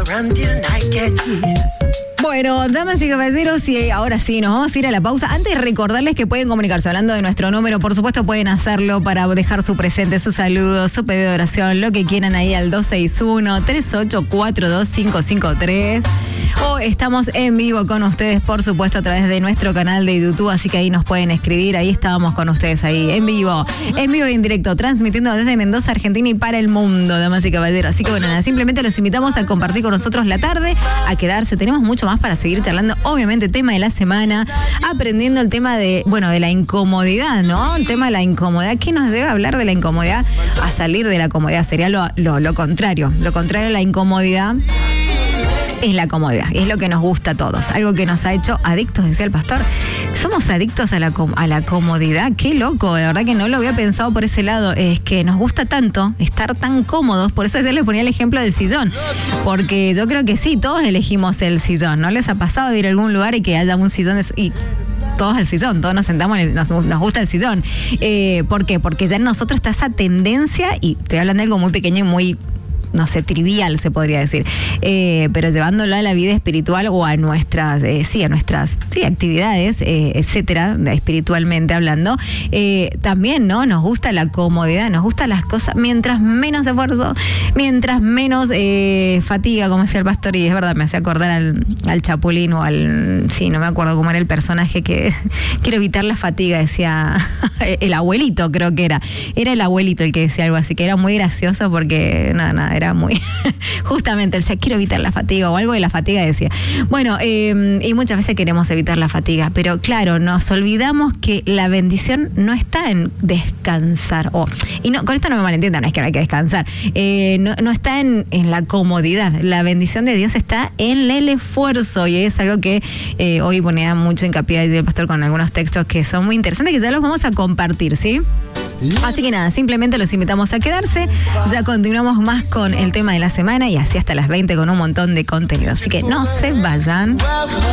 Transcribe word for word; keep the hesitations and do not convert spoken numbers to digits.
Bueno, damas y caballeros, y ahora sí, nos vamos a ir a la pausa. Antes, recordarles que pueden comunicarse hablando de nuestro número. Por supuesto, pueden hacerlo para dejar su presente, su saludo, su pedido de oración, lo que quieran ahí al dos seis uno, tres ocho cuatro, dos cinco cinco tres. O estamos en vivo con ustedes, por supuesto, a través de nuestro canal de YouTube, así que ahí nos pueden escribir. Ahí estábamos con ustedes, ahí, en vivo, en vivo y en directo, transmitiendo desde Mendoza, Argentina y para el mundo, damas y caballeros. Así que bueno, nada, simplemente los invitamos a compartir con nosotros la tarde, a quedarse. Tenemos mucho más para seguir charlando, obviamente, tema de la semana, aprendiendo el tema de, bueno, de la incomodidad, ¿no? El tema de la incomodidad. ¿Qué nos debe hablar de la incomodidad? A salir de la comodidad sería lo, lo, lo contrario. Lo contrario a la incomodidad es la comodidad, es lo que nos gusta a todos, algo que nos ha hecho adictos, decía el pastor. Somos adictos a la, a la comodidad, qué loco, de verdad que no lo había pensado por ese lado. Es que nos gusta tanto estar tan cómodos, por eso ayer les ponía el ejemplo del sillón, porque yo creo que sí, todos elegimos el sillón. ¿No les ha pasado de ir a algún lugar y que haya un sillón de, y todos al sillón, todos nos sentamos, en el, nos, nos gusta el sillón? Eh, ¿Por qué? Porque ya en nosotros está esa tendencia, y estoy hablando de algo muy pequeño y muy, no sé, trivial se podría decir, eh, pero llevándolo a la vida espiritual o a nuestras, eh, sí, a nuestras sí, actividades, eh, etcétera, espiritualmente hablando, eh, también, ¿no? Nos gusta la comodidad, nos gustan las cosas, mientras menos esfuerzo, mientras menos eh, fatiga, como decía el pastor, y es verdad, me hace acordar al, al Chapulín o al, sí, no me acuerdo cómo era el personaje que, quiero evitar la fatiga, decía, el abuelito creo que era, era el abuelito el que decía algo así, que era muy gracioso porque, nada, nada, era muy, justamente, él decía, quiero evitar la fatiga, o algo de la fatiga decía. Bueno, eh, y muchas veces queremos evitar la fatiga, pero claro, nos olvidamos que la bendición no está en descansar, oh, y no, con esto no me malentiendan, no es que no hay que descansar, eh, no, no está en, en la comodidad, la bendición de Dios está en el esfuerzo, y es algo que eh, hoy ponía mucho hincapié el pastor con algunos textos que son muy interesantes, que ya los vamos a compartir, ¿sí? Así que nada, simplemente los invitamos a quedarse. Ya continuamos más con el tema de la semana y así hasta las veinte con un montón de contenido. Así que no se vayan.